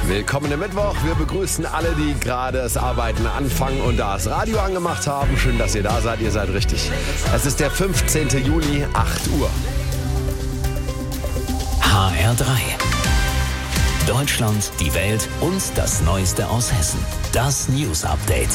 Willkommen im Mittwoch. Wir begrüßen alle, die gerade das Arbeiten anfangen und das Radio angemacht haben. Schön, dass ihr da seid. Ihr seid richtig. Es ist der 15. Juli, 8 Uhr. HR3. Deutschland, die Welt und das Neueste aus Hessen. Das News Update.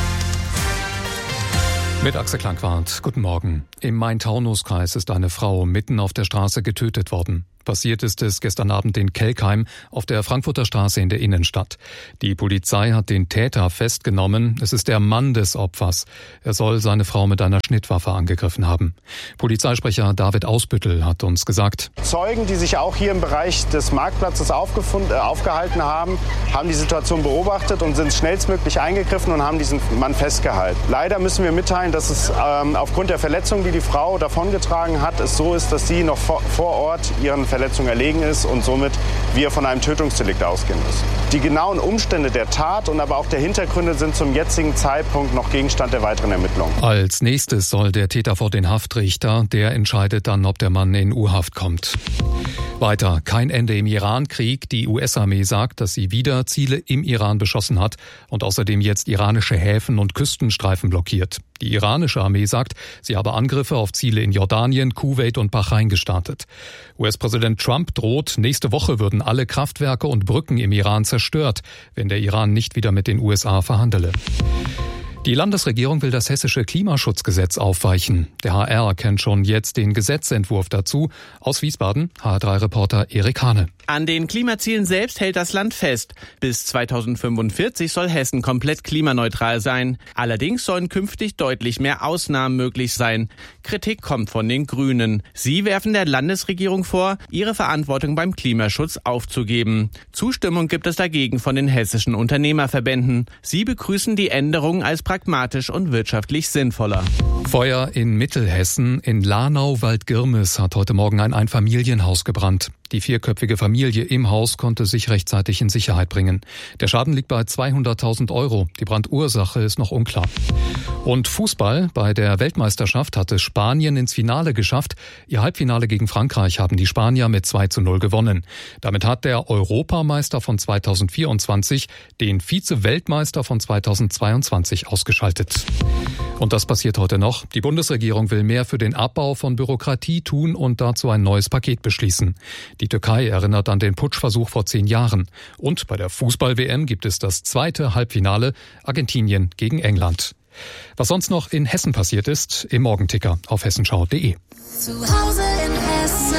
Mit Axel Klangwart. Guten Morgen. Im Main-Taunus-Kreis ist eine Frau mitten auf der Straße getötet worden. Passiert ist es gestern Abend in Kelkheim auf der Frankfurter Straße in der Innenstadt. Die Polizei hat den Täter festgenommen. Es ist der Mann des Opfers. Er soll seine Frau mit einer Schnittwaffe angegriffen haben. Polizeisprecher David Ausbüttel hat uns gesagt: Zeugen, die sich auch hier im Bereich des Marktplatzes aufgehalten haben, haben die Situation beobachtet und sind schnellstmöglich eingegriffen und haben diesen Mann festgehalten. Leider müssen wir mitteilen, dass es aufgrund der Verletzungen, die die Frau davongetragen hat, es so ist, dass sie noch vor Ort ihren Verletzung erlegen ist und somit wir von einem Tötungsdelikt ausgehen müssen. Die genauen Umstände der Tat und aber auch der Hintergründe sind zum jetzigen Zeitpunkt noch Gegenstand der weiteren Ermittlungen. Als nächstes soll der Täter vor den Haftrichter. Der entscheidet dann, ob der Mann in U-Haft kommt. Weiter, kein Ende im Iran-Krieg. Die US-Armee sagt, dass sie wieder Ziele im Iran beschossen hat und außerdem jetzt iranische Häfen und Küstenstreifen blockiert. Die iranische Armee sagt, sie habe Angriffe auf Ziele in Jordanien, Kuwait und Bahrain gestartet. US-Präsident Trump droht, nächste Woche würden alle Kraftwerke und Brücken im Iran zerstört, wenn der Iran nicht wieder mit den USA verhandele. Die Landesregierung will das hessische Klimaschutzgesetz aufweichen. Der HR kennt schon jetzt den Gesetzentwurf dazu. Aus Wiesbaden, HR3-Reporter Erik Hane. An den Klimazielen selbst hält das Land fest. Bis 2045 soll Hessen komplett klimaneutral sein. Allerdings sollen künftig deutlich mehr Ausnahmen möglich sein. Kritik kommt von den Grünen. Sie werfen der Landesregierung vor, ihre Verantwortung beim Klimaschutz aufzugeben. Zustimmung gibt es dagegen von den hessischen Unternehmerverbänden. Sie begrüßen die Änderung als pragmatisch und wirtschaftlich sinnvoller. Feuer in Mittelhessen. In Lahnau-Waldgirmes hat heute Morgen ein Einfamilienhaus gebrannt. Die vierköpfige Familie im Haus konnte sich rechtzeitig in Sicherheit bringen. Der Schaden liegt bei 200.000 €. Die Brandursache ist noch unklar. Und Fußball. Bei der Weltmeisterschaft hat es Spanien ins Finale geschafft. Ihr Halbfinale gegen Frankreich haben die Spanier mit 2:0 gewonnen. Damit hat der Europameister von 2024 den Vize-Weltmeister von 2022 ausgeschaltet. Und das passiert heute noch. Die Bundesregierung will mehr für den Abbau von Bürokratie tun und dazu ein neues Paket beschließen. Die Türkei erinnert an den Putschversuch vor 10 Jahren. Und bei der Fußball-WM gibt es das zweite Halbfinale, Argentinien gegen England. Was sonst noch in Hessen passiert ist, im Morgenticker auf hessenschau.de. Zu Hause in Hessen.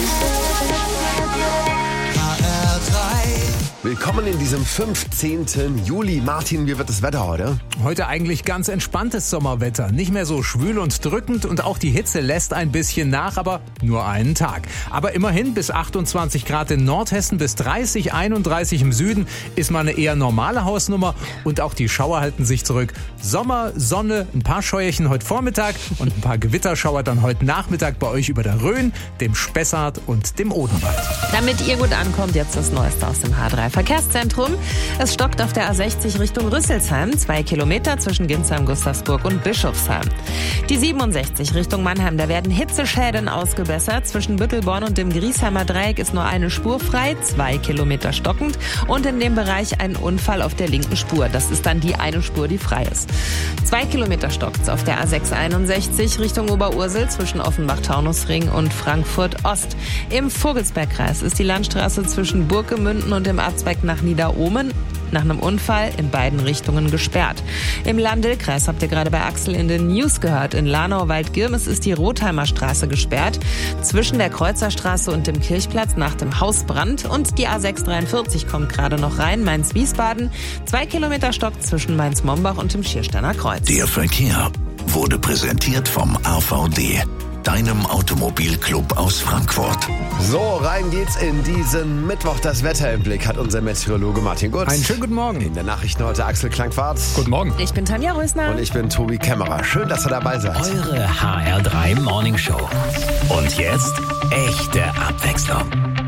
Willkommen in diesem 15. Juli. Martin, wie wird das Wetter heute? Heute eigentlich ganz entspanntes Sommerwetter. Nicht mehr so schwül und drückend und auch die Hitze lässt ein bisschen nach, aber nur einen Tag. Aber immerhin bis 28 Grad in Nordhessen, bis 30, 31 im Süden ist mal eine eher normale Hausnummer und auch die Schauer halten sich zurück. Sommer, Sonne, ein paar Scheuerchen heute Vormittag und ein paar Gewitterschauer dann heute Nachmittag bei euch über der Rhön, dem Spessart und dem Odenwald. Damit ihr gut ankommt, jetzt das Neueste aus dem H3 Verkehrszentrum. Es stockt auf der A60 Richtung Rüsselsheim, 2 Kilometer zwischen Ginsheim, Gustavsburg und Bischofsheim. Die 67 Richtung Mannheim, da werden Hitzeschäden ausgebessert. Zwischen Büttelborn und dem Griesheimer Dreieck ist nur eine Spur frei, 2 Kilometer stockend. Und in dem Bereich ein Unfall auf der linken Spur. Das ist dann die eine Spur, die frei ist. 2 Kilometer stockt's auf der A661 Richtung Oberursel zwischen Offenbach-Taunusring und Frankfurt-Ost. Im Vogelsbergkreis ist die Landstraße zwischen Burgemünden und dem Abzweig nach Niederohmen nach einem Unfall in beiden Richtungen gesperrt. Im Lahn-Dill-Kreis habt ihr gerade bei Axel in den News gehört. In Lahnau-Waldgirmes ist die Rotheimer Straße gesperrt. Zwischen der Kreuzerstraße und dem Kirchplatz nach dem Hausbrand. Und die A643 kommt gerade noch rein. Mainz-Wiesbaden. 2 Kilometer Stock zwischen Mainz-Mombach und dem Schiersteiner Kreuz. Der Verkehr wurde präsentiert vom AVD, deinem Automobilclub aus Frankfurt. So, rein geht's in diesen Mittwoch. Das Wetter im Blick hat unser Meteorologe Martin Gutz. Einen schönen guten Morgen. In der Nachrichten heute Axel Klangwart. Guten Morgen. Ich bin Tanja Rösner. Und ich bin Tobi Kämmerer. Schön, dass ihr dabei seid. Eure HR3 Morning Show. Und jetzt echte Abwechslung.